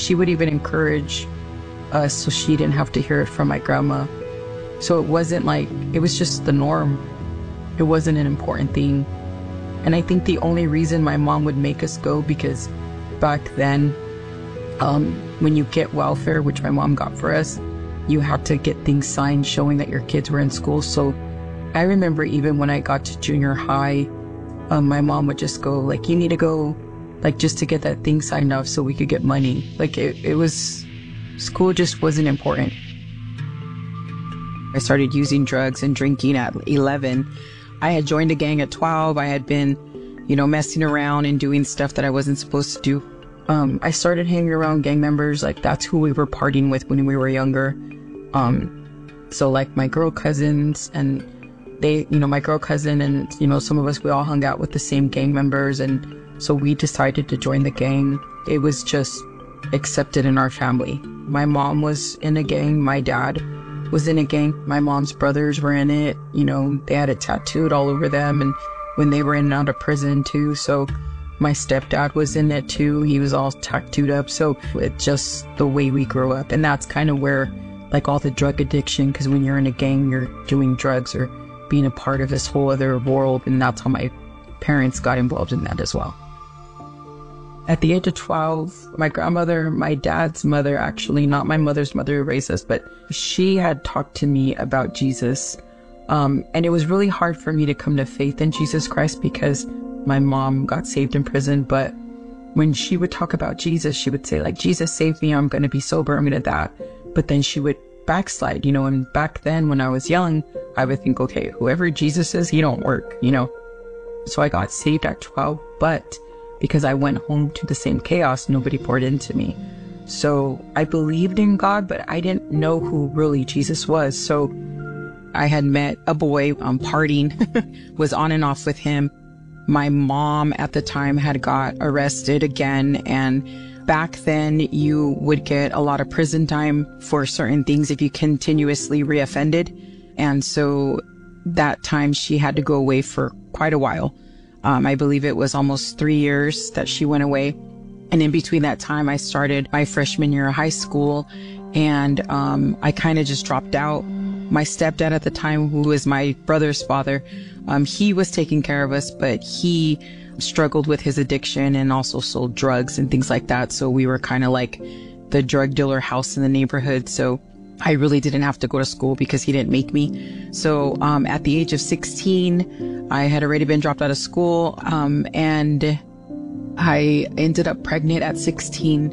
she would even encourage us so she didn't have to hear it from my grandma. So it wasn't like, it was just the norm. It wasn't an important thing. And I think the only reason my mom would make us go, because back then, when you get welfare, which my mom got for us, you have to get things signed showing that your kids were in school. So I remember even when I got to junior high, my mom would just go like, you need to go, like, just to get that thing signed off so we could get money. Like it was, school just wasn't important. I started using drugs and drinking at 11. I had joined a gang at 12. I had been, messing around and doing stuff that I wasn't supposed to do. I started hanging around gang members. Like, that's who we were partying with when we were younger. So like my girl cousins, and they, my girl cousin and, some of us, we all hung out with the same gang members. And so we decided to join the gang. It was just accepted in our family. My mom was in a gang. My dad was in a gang. My mom's brothers were in it. They had it tattooed all over them, and when they were in and out of prison too. So my stepdad was in it too. He was all tattooed up. So it's just the way we grew up. And that's kind of where, like, all the drug addiction, because when you're in a gang, you're doing drugs or being a part of this whole other world. And that's how my parents got involved in that as well. At the age of 12, my grandmother, my dad's mother, actually, not my mother's mother who raised us, but she had talked to me about Jesus. And it was really hard for me to come to faith in Jesus Christ because my mom got saved in prison. But when she would talk about Jesus, she would say, like, Jesus saved me, I'm going to be sober, I'm going to that. But then she would backslide, and back then when I was young, I would think, okay, whoever Jesus is, he don't work, So I got saved at 12, but because I went home to the same chaos, nobody poured into me. So I believed in God, but I didn't know who really Jesus was. So I had met a boy partying, was on and off with him. My mom at the time had got arrested again. And back then you would get a lot of prison time for certain things if you continuously reoffended. And so that time she had to go away for quite a while. I believe it was almost 3 years that she went away. And in between that time, I started my freshman year of high school, and I kind of just dropped out. My stepdad at the time, who was my brother's father, he was taking care of us, but he struggled with his addiction and also sold drugs and things like that. So we were kind of like the drug dealer house in the neighborhood. So I really didn't have to go to school because he didn't make me. So at the age of 16, I had already been dropped out of school, and I ended up pregnant at 16.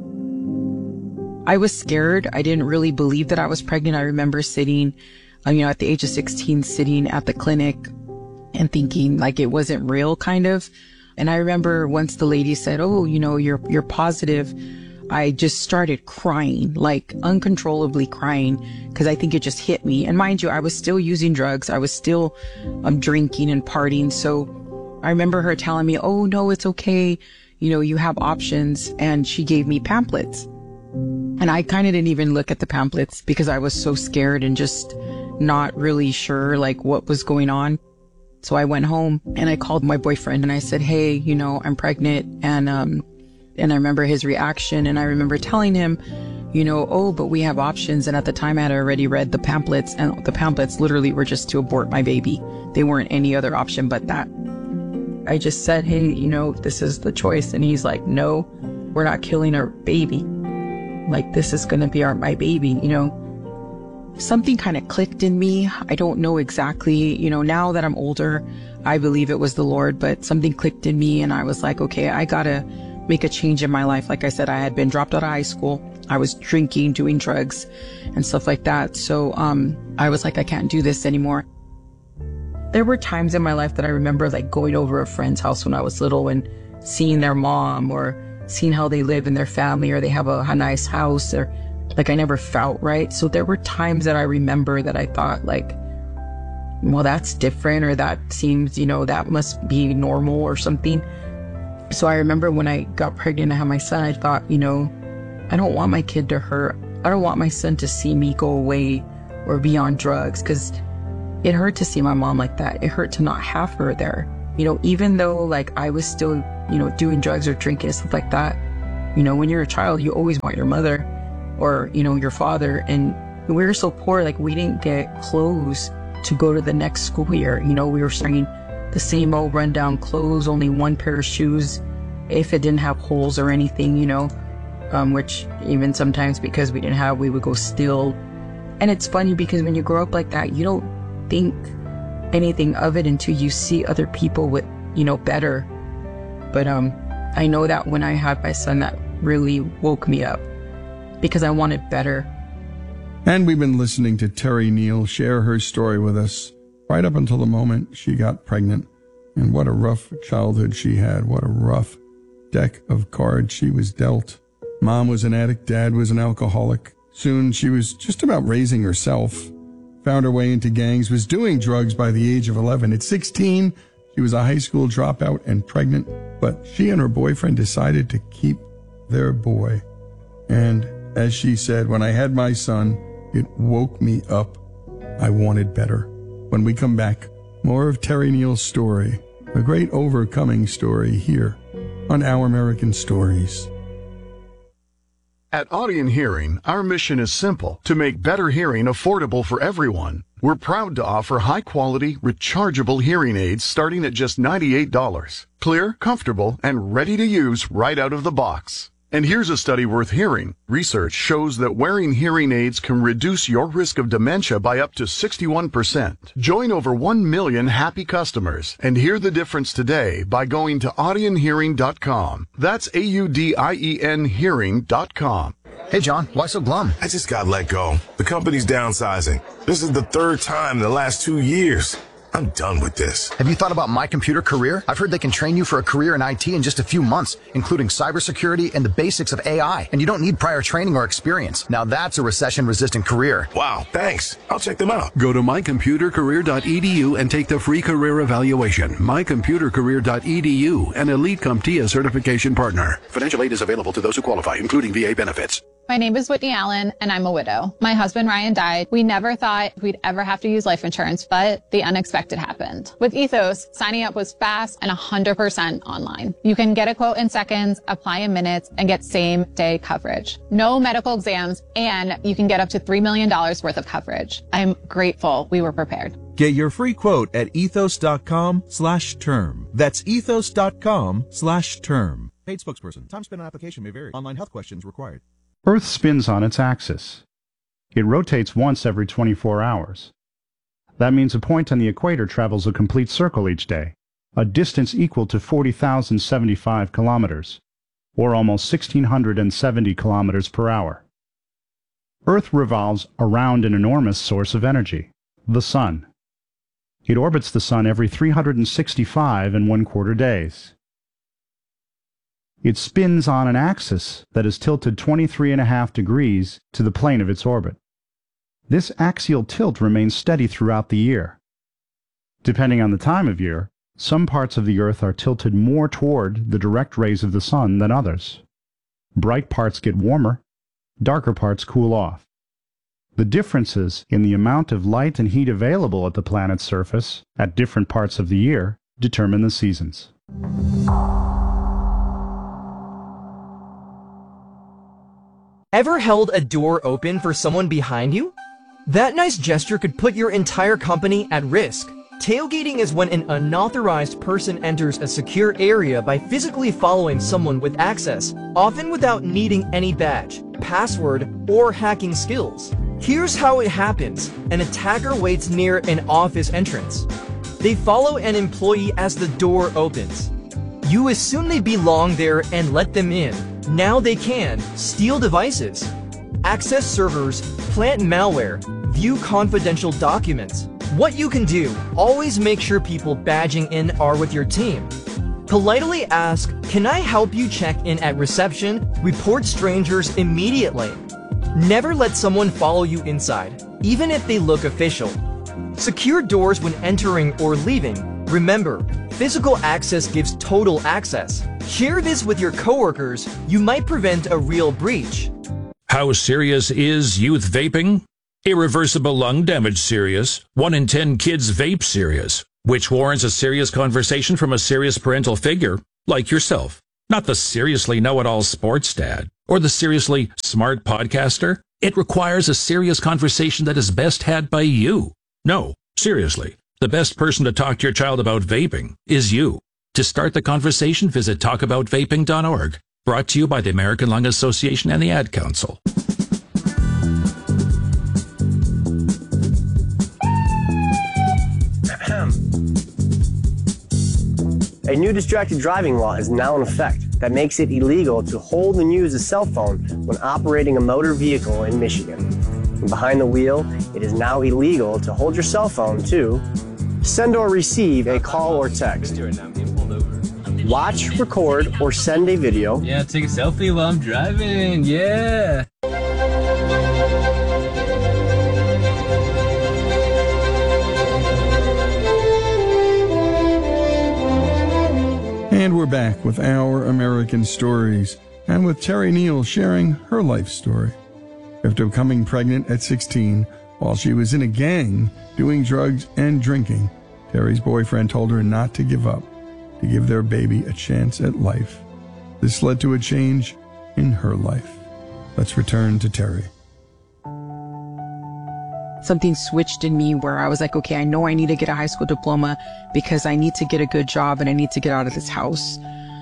I was scared. I didn't really believe that I was pregnant. I remember sitting, at the age of 16, sitting at the clinic and thinking like it wasn't real, kind of. And I remember once the lady said, oh, you're positive. I just started crying, like uncontrollably crying, because I think it just hit me. And mind you, I was still using drugs. I was still drinking and partying. So I remember her telling me, oh, no, it's okay. You have options. And she gave me pamphlets. And I kind of didn't even look at the pamphlets because I was so scared and just not really sure like what was going on. So I went home and I called my boyfriend and I said, hey, I'm pregnant. And I remember his reaction, and I remember telling him, oh, but we have options. And at the time I had already read the pamphlets, and the pamphlets literally were just to abort my baby. They weren't any other option but that. I just said, hey, this is the choice. And he's like, no, we're not killing our baby. Like, this is going to be my baby, Something kind of clicked in me. I don't know exactly, now that I'm older, I believe it was the Lord, but something clicked in me and I was like, okay, I gotta make a change in my life. Like I said, I had been dropped out of high school. I was drinking, doing drugs and stuff like that. So, I was like, I can't do this anymore. There were times in my life that I remember like going over a friend's house when I was little and seeing their mom or seeing how they live in their family, or they have a nice house, or like I never felt right. So there were times that I remember that I thought like, well, that's different, or that seems, that must be normal or something. So I remember when I got pregnant and had my son, I thought, I don't want my kid to hurt. I don't want my son to see me go away or be on drugs, because it hurt to see my mom like that. It hurt to not have her there. Even though like I was still, doing drugs or drinking and stuff like that, You know, when you're a child, you always want your mother or, you know, your father. And we were so poor, like we didn't get clothes to go to the next school year. You know, we were wearing the same old rundown clothes, only one pair of shoes, if it didn't have holes or anything, you know, which even sometimes because we didn't have, we would go steal. And it's funny because when you grow up like that, you don't think anything of it until you see other people with, you know, better. But I know that when I had my son, that really woke me up because I wanted better. And we've been listening to Terry Neal share her story with us right up until the moment she got pregnant. And what a rough childhood she had. What a rough deck of cards she was dealt. Mom was an addict. Dad was an alcoholic. Soon she was just about raising herself. Found her way into gangs, was doing drugs by the age of 11. At 16, she was a high school dropout and pregnant. But she and her boyfriend decided to keep their boy. And as she said, when I had my son, it woke me up. I wanted better. When we come back, more of Terry Neal's story, a great overcoming story here on Our American Stories. At Audion Hearing, our mission is simple: to make better hearing affordable for everyone. We're proud to offer high-quality, rechargeable hearing aids starting at just $98. Clear, comfortable, and ready to use right out of the box. And here's a study worth hearing. Research shows that wearing hearing aids can reduce your risk of dementia by up to 61%. Join over 1 million happy customers and hear the difference today by going to audionhearing.com. That's AUDIEN hearing.com. Hey, John, why so glum? I just got let go. The company's downsizing. This is the third time in the last 2 years. I'm done with this. Have you thought about My Computer Career? I've heard they can train you for a career in IT in just a few months, including cybersecurity and the basics of AI. And you don't need prior training or experience. Now that's a recession-resistant career. Wow, thanks. I'll check them out. Go to mycomputercareer.edu and take the free career evaluation. Mycomputercareer.edu, an Elite CompTIA certification partner. Financial aid is available to those who qualify, including VA benefits. My name is Whitney Allen, and I'm a widow. My husband, Ryan, died. We never thought we'd ever have to use life insurance, but the unexpected happened. With Ethos, signing up was fast and 100% online. You can get a quote in seconds, apply in minutes, and get same-day coverage. No medical exams, and you can get up to $3 million worth of coverage. I'm grateful we were prepared. Get your free quote at ethos.com/term. That's ethos.com/term. Paid spokesperson. Time spent on application may vary. Online health questions required. Earth spins on its axis. It rotates once every 24 hours. That means a point on the equator travels a complete circle each day, a distance equal to 40,075 kilometers, or almost 1,670 kilometers per hour. Earth revolves around an enormous source of energy, the Sun. It orbits the Sun every 365 and 1/4 days. It spins on an axis that is tilted 23.5 degrees to the plane of its orbit. This axial tilt remains steady throughout the year. Depending on the time of year, some parts of the Earth are tilted more toward the direct rays of the Sun than others. Bright parts get warmer, darker parts cool off. The differences in the amount of light and heat available at the planet's surface at different parts of the year determine the seasons. Ever held a door open for someone behind you? That nice gesture could put your entire company at risk. Tailgating is when an unauthorized person enters a secure area by physically following someone with access, often without needing any badge, password, or hacking skills. Here's how it happens. An attacker waits near an office entrance. They follow an employee as the door opens. You assume they belong there and let them in. Now they can steal devices, access servers, plant malware, view confidential documents. What you can do, always make sure people badging in are with your team. Politely ask, "Can I help you check in at reception?" Report strangers immediately. Never let someone follow you inside, even if they look official. Secure doors when entering or leaving. Remember, physical access gives total access. Share this with your coworkers. You might prevent a real breach. How serious is youth vaping? Irreversible lung damage serious. 1 in 10 kids vape serious, which warrants a serious conversation from a serious parental figure, like yourself. Not the seriously know-it-all sports dad or the seriously smart podcaster. It requires a serious conversation that is best had by you. No, seriously, the best person to talk to your child about vaping is you. To start the conversation, visit talkaboutvaping.org. Brought to you by the American Lung Association and the Ad Council. A new distracted driving law is now in effect that makes it illegal to hold and use a cell phone when operating a motor vehicle in Michigan. And behind the wheel, it is now illegal to hold your cell phone to send or receive a call or text, watch, record, or send a video. Yeah, take a selfie while I'm driving. Yeah. And we're back with Our American Stories, and with Terry Neal sharing her life story. After becoming pregnant at 16, while she was in a gang doing drugs and drinking, Terry's boyfriend told her not to give up, to give their baby a chance at life. This led to a change in her life. Let's return to Terry. Something switched in me where I was like, okay, I know I need to get a high school diploma because I need to get a good job and I need to get out of this house.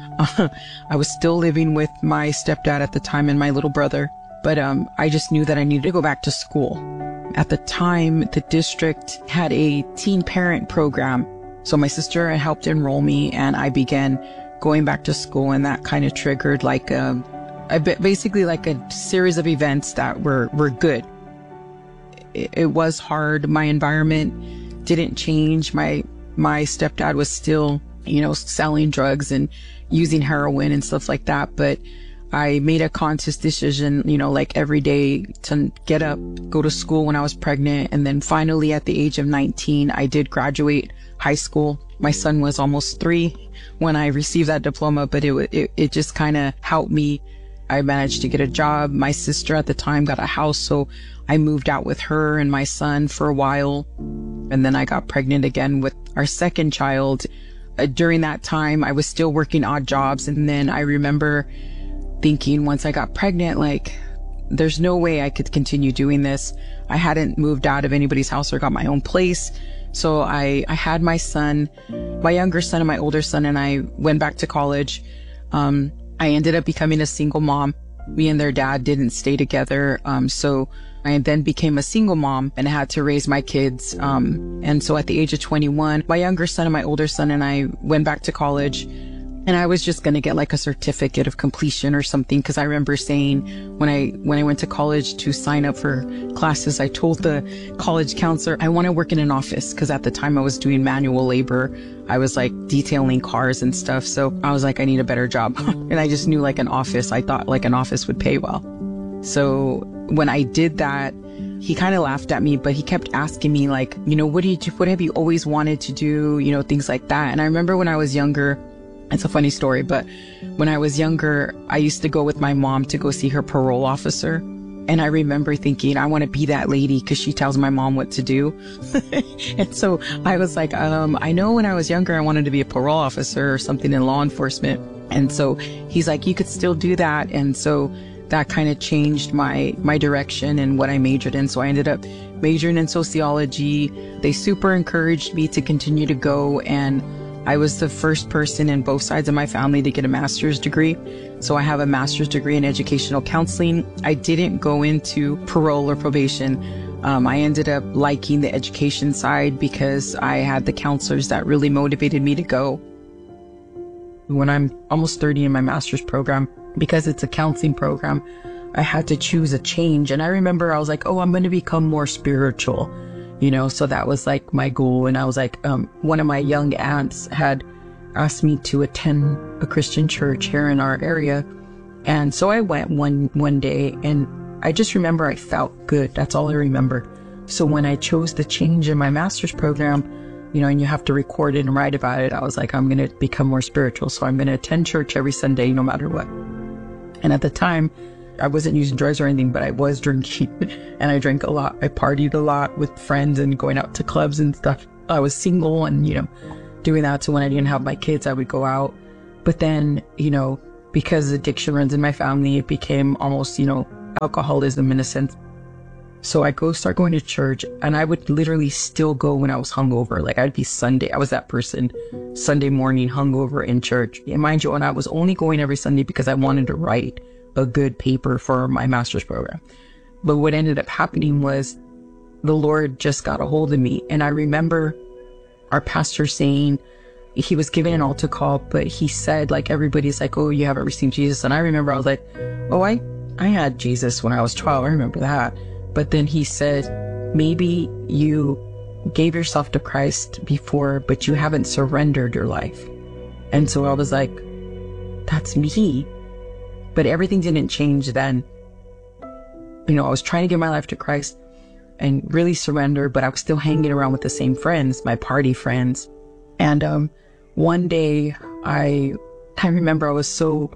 I was still living with my stepdad at the time and my little brother, but I just knew that I needed to go back to school. At the time, the district had a teen parent program. So my sister helped enroll me and I began going back to school, and that kind of triggered basically like a series of events that were good. It was hard. My environment didn't change. My stepdad was still, selling drugs and using heroin and stuff like that. But I made a conscious decision, like every day to get up, go to school when I was pregnant. And then finally at the age of 19, I did graduate high school. My son was almost 3 when I received that diploma, but it just kind of helped me. I managed to get a job. My sister at the time got a house, so I moved out with her and my son for a while. And then I got pregnant again with our second child. During that time, I was still working odd jobs. And then I remember thinking once I got pregnant, like, there's no way I could continue doing this. I hadn't moved out of anybody's house or got my own place. So I had my son, my younger son and my older son, and I went back to college. I ended up becoming a single mom. Me and their dad didn't stay together. So I then became a single mom and had to raise my kids. And so at the age of 21, my younger son and my older son and I went back to college, and I was just going to get like a certificate of completion or something. Cause I remember saying when I went to college to sign up for classes, I told the college counselor, I want to work in an office. Cause at the time I was doing manual labor. I was like detailing cars and stuff. So I was like, I need a better job. And I just knew like an office. I thought like an office would pay well. So when I did that, he kind of laughed at me, but he kept asking me like, what have you always wanted to do? Things like that. And I remember when I was younger, it's a funny story, but when I was younger, I used to go with my mom to go see her parole officer. And I remember thinking, I want to be that lady because she tells my mom what to do. And so I was like, I know when I was younger, I wanted to be a parole officer or something in law enforcement. And so he's like, you could still do that. And so that kind of changed my direction and what I majored in. So I ended up majoring in sociology. They super encouraged me to continue to go, and I was the first person in both sides of my family to get a master's degree. So I have a master's degree in educational counseling. I didn't go into parole or probation. I ended up liking the education side because I had the counselors that really motivated me to go. When I'm almost 30 in my master's program, because it's a counseling program, I had to choose a change. And I remember I was like, I'm going to become more spiritual. So that was like my goal. And I was like, one of my young aunts had asked me to attend a Christian church here in our area. And so I went one day, and I just remember I felt good. That's all I remember. So when I chose the change in my master's program, and you have to record it and write about it, I was like, I'm going to become more spiritual. So I'm going to attend church every Sunday, no matter what. And at the time, I wasn't using drugs or anything, but I was drinking, and I drank a lot. I partied a lot with friends and going out to clubs and stuff. I was single and, doing that. So when I didn't have my kids, I would go out. But then, because addiction runs in my family, it became almost, alcoholism in a sense. So I start going to church, and I would literally still go when I was hungover. Like, I'd be Sunday. I was that person, Sunday morning hungover in church. And mind you, and I was only going every Sunday because I wanted to write a good paper for my master's program. But what ended up happening was the Lord just got a hold of me. And I remember our pastor saying, he was giving an altar call, but he said, like, everybody's like, oh, you haven't received Jesus. And I remember I was like, oh, I had Jesus when I was 12. I remember that. But then he said, maybe you gave yourself to Christ before, but you haven't surrendered your life. And so I was like, that's me. But everything didn't change then. I was trying to give my life to Christ and really surrender, but I was still hanging around with the same friends, my party friends. And one day I remember I was so,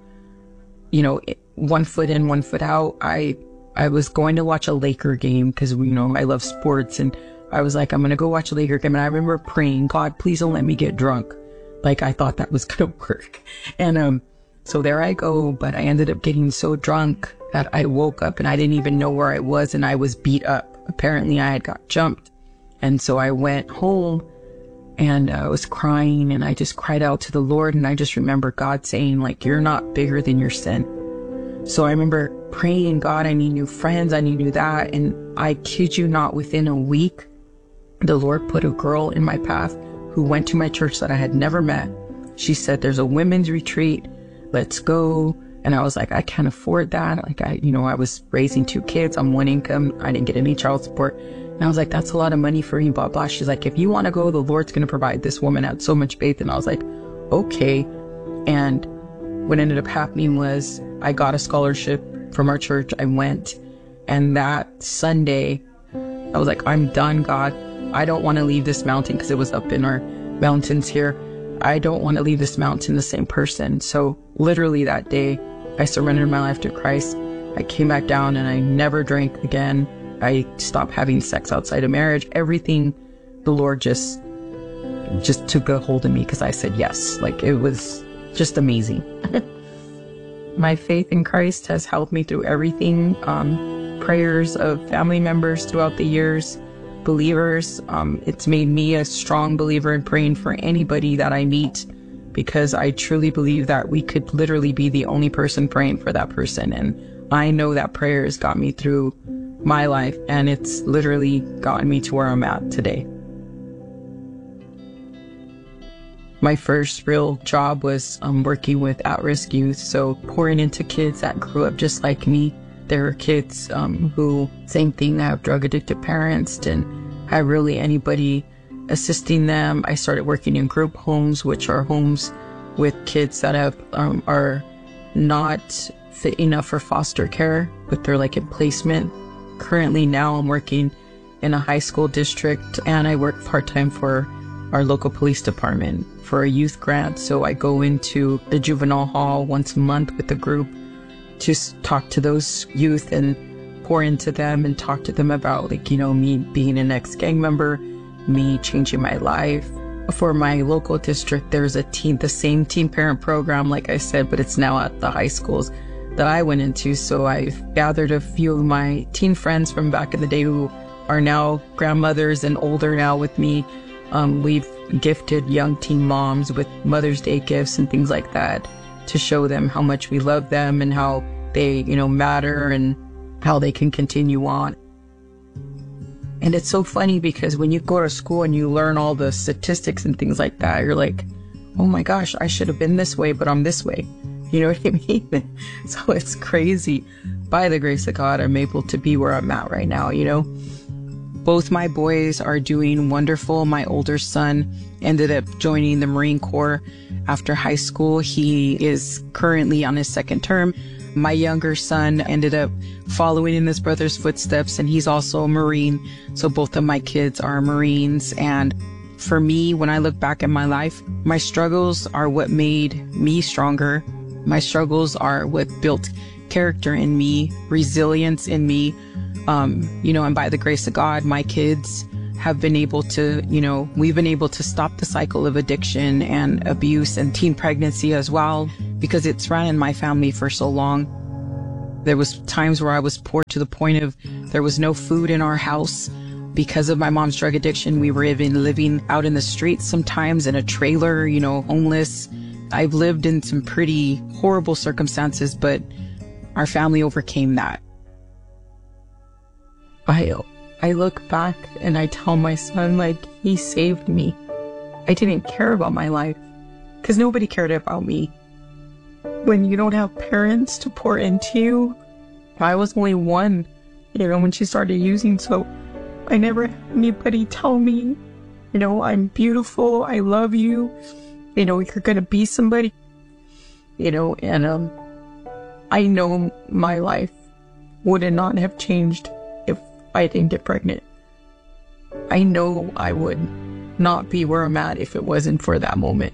one foot in, one foot out. I was going to watch a Laker game because, I love sports. And I was like, I'm going to go watch a Laker game. And I remember praying, God, please don't let me get drunk. Like, I thought that was going to work. And so there I go. But I ended up getting so drunk that I woke up and I didn't even know where I was. And I was beat up. Apparently I had got jumped. And so I went home and I was crying, and I just cried out to the Lord. And I just remember God saying, like, you're not bigger than your sin. So I remember praying, God, I need new friends. I need new that. And I kid you not, within a week, the Lord put a girl in my path who went to my church that I had never met. She said, there's a women's retreat. Let's go. And I was like, I can't afford that. Like, I was raising 2 kids on one income. I didn't get any child support. And I was like, that's a lot of money for me, blah, blah. She's like, if you want to go, the Lord's going to provide. This woman had so much faith. And I was like, okay. And what ended up happening was I got a scholarship from our church. I went, and that Sunday, I was like, I'm done, God. I don't want to leave this mountain, because it was up in our mountains here. I don't want to leave this mountain the same person. So literally that day, I surrendered my life to Christ. I came back down and I never drank again. I stopped having sex outside of marriage. Everything, the Lord just took a hold of me because I said yes. Like, it was just amazing. My faith in Christ has helped me through everything. Prayers of family members throughout the years, believers. It's made me a strong believer in praying for anybody that I meet, because I truly believe that we could literally be the only person praying for that person. And I know that prayers got me through my life, and it's literally gotten me to where I'm at today. My first real job was working with at-risk youth, so pouring into kids that grew up just like me. There are kids who, same thing, have drug-addicted parents, and have really anybody assisting them. I started working in group homes, which are homes with kids that are not fit enough for foster care, but they're like in placement. Currently now I'm working in a high school district, and I work part-time for our local police department for a youth grant. So I go into the juvenile hall once a month with a group to talk to those youth and pour into them and talk to them about, like, me being an ex-gang member, me changing my life. For my local district, there's the same teen parent program, like I said, but it's now at the high schools that I went into. So I've gathered a few of my teen friends from back in the day who are now grandmothers and older now with me. We've gifted young teen moms with Mother's Day gifts and things like that to show them how much we love them and how they, matter and how they can continue on. And it's so funny because when you go to school and you learn all the statistics and things like that, you're like, oh my gosh, I should have been this way, but I'm this way. You know what I mean? So it's crazy. By the grace of God, I'm able to be where I'm at right now, Both my boys are doing wonderful. My older son ended up joining the Marine Corps after high school. He is currently on his second term. My younger son ended up following in his brother's footsteps, and he's also a Marine. So both of my kids are Marines. And for me, when I look back at my life, my struggles are what made me stronger. My struggles are what built character in me, resilience in me. And by the grace of God, my kids have been able to, we've been able to stop the cycle of addiction and abuse and teen pregnancy as well. because it's ran in my family for so long. There was times where I was poor to the point of there was no food in our house. Because of my mom's drug addiction, we were even living out in the streets sometimes in a trailer, homeless. I've lived in some pretty horrible circumstances, but our family overcame that. I look back and I tell my son, he saved me. I didn't care about my life because nobody cared about me. When you don't have parents to pour into you, I was only one, when she started using, so I never had anybody tell me, I'm beautiful, I love you, you're gonna be somebody, and I know my life would not have changed if I didn't get pregnant. I know I would not be where I'm at if it wasn't for that moment.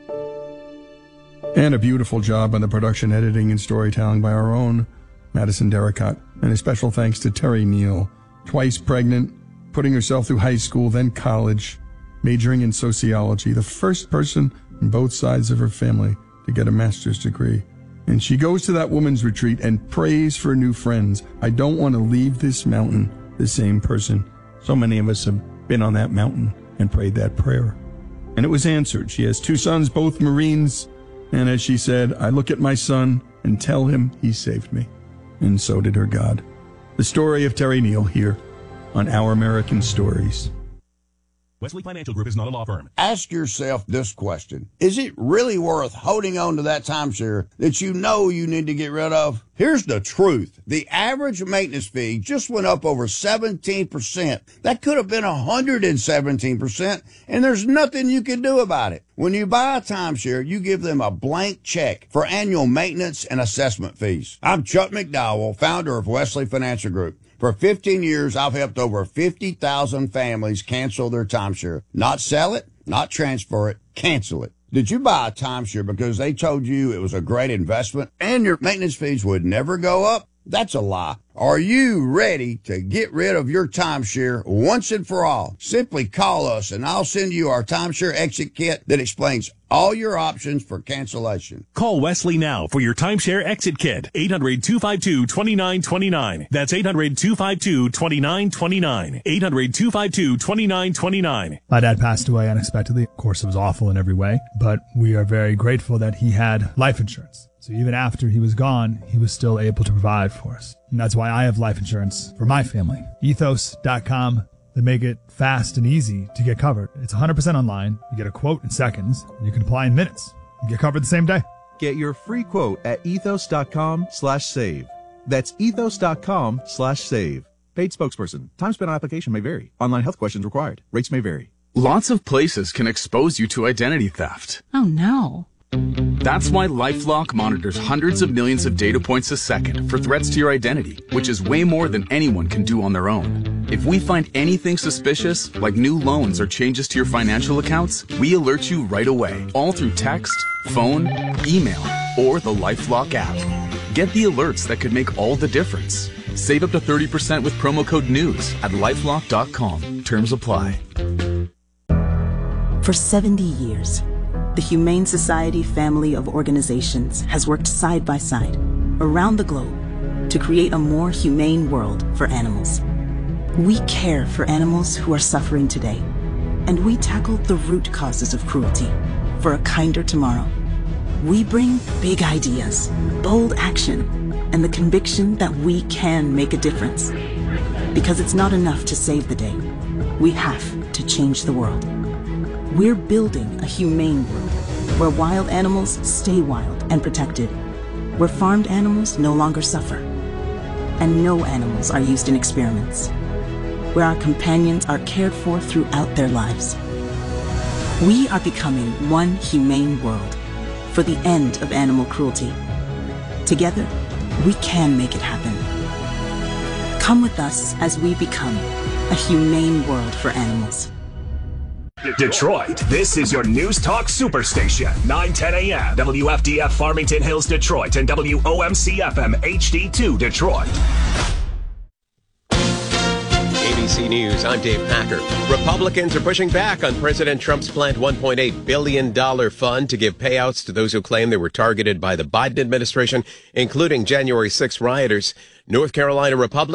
And a beautiful job on the production, editing, and storytelling by our own Madison Derricott. And a special thanks to Terry Neal, twice pregnant, putting herself through high school, then college, majoring in sociology, the first person on both sides of her family to get a master's degree. And she goes to that woman's retreat and prays for new friends. I don't want to leave this mountain the same person. So many of us have been on that mountain and prayed that prayer. And it was answered. She has 2 sons, both Marines. And as she said, I look at my son and tell him he saved me. And so did her God. The story of Terry Neal here on Our American Stories. Wesley Financial Group is not a law firm. Ask yourself this question. Is it really worth holding on to that timeshare that you know you need to get rid of? Here's the truth. The average maintenance fee just went up over 17%. That could have been 117%, and there's nothing you can do about it. When you buy a timeshare, you give them a blank check for annual maintenance and assessment fees. I'm Chuck McDowell, founder of Wesley Financial Group. For 15 years, I've helped over 50,000 families cancel their timeshare. Not sell it, not transfer it, cancel it. Did you buy a timeshare because they told you it was a great investment and your maintenance fees would never go up? That's a lie. Are you ready to get rid of your timeshare once and for all? Simply call us and I'll send you our timeshare exit kit that explains all your options for cancellation. Call Wesley now for your timeshare exit kit. 800-252-2929. That's 800-252-2929. 800-252-2929. My dad passed away unexpectedly. Of course, it was awful in every way, but we are very grateful that he had life insurance. So even after he was gone, he was still able to provide for us. And that's why I have life insurance for my family. Ethos.com. They make it fast and easy to get covered. It's 100% online. You get a quote in seconds. You can apply in minutes. You get covered the same day. Get your free quote at ethos.com/save. That's ethos.com/save. Paid spokesperson. Time spent on application may vary. Online health questions required. Rates may vary. Lots of places can expose you to identity theft. Oh no. That's why LifeLock monitors hundreds of millions of data points a second for threats to your identity, which is way more than anyone can do on their own. If we find anything suspicious, like new loans or changes to your financial accounts, we alert you right away, all through text, phone, email, or the LifeLock app. Get the alerts that could make all the difference. Save up to 30% with promo code NEWS at LifeLock.com. Terms apply. For 70 years, the Humane Society family of organizations has worked side by side around the globe to create a more humane world for animals. We care for animals who are suffering today, and we tackle the root causes of cruelty for a kinder tomorrow. We bring big ideas, bold action, and the conviction that we can make a difference. Because it's not enough to save the day. We have to change the world. We're building a humane world where wild animals stay wild and protected, where farmed animals no longer suffer, and no animals are used in experiments, where our companions are cared for throughout their lives. We are becoming one humane world for the end of animal cruelty. Together, we can make it happen. Come with us as we become a humane world for animals. Detroit, this is your News Talk Superstation. 9:10 a.m. WFDF Farmington Hills, Detroit, and WOMC FM HD2 Detroit. ABC ABC News, I'm Dave Packer. Republicans are pushing back on President Trump's planned $1.8 billion fund to give payouts to those who claim they were targeted by the Biden administration, including January 6 rioters. North Carolina Republicans